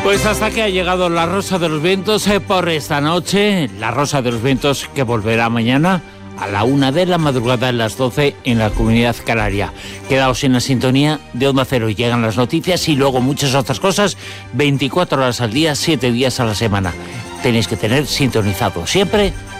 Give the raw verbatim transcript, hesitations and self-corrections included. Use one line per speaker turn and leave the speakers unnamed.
Pues hasta que ha llegado la Rosa de los Vientos eh, por esta noche. La Rosa de los Vientos que volverá mañana a la una de la madrugada, a las doce en la Comunidad Canaria. Quedaos en la sintonía de Onda Cero y llegan las noticias y luego muchas otras cosas, veinticuatro horas al día, siete días a la semana. Tenéis que tener sintonizado siempre